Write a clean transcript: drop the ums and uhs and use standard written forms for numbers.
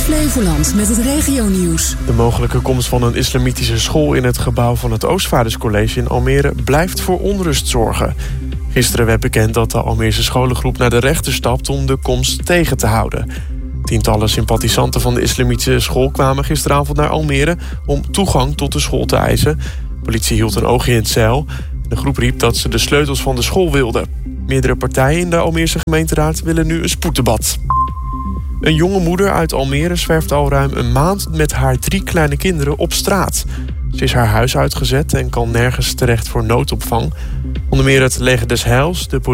Flevoland met het regionieuws. De mogelijke komst van een islamitische school in het gebouw van het Oostvaarderscollege in Almere blijft voor onrust zorgen. Gisteren werd bekend dat de Almeerse scholengroep naar de rechter stapt om de komst tegen te houden. Tientallen sympathisanten van de islamitische school kwamen gisteravond naar Almere om toegang tot de school te eisen. De politie hield een oogje in het zeil. De groep riep dat ze de sleutels van de school wilden. Meerdere partijen in de Almeerse gemeenteraad willen nu een spoeddebat. Een jonge moeder uit Almere zwerft al ruim een maand met haar 3 kleine kinderen op straat. Ze is haar huis uitgezet en kan nergens terecht voor noodopvang. Onder meer het Leger des Heils, de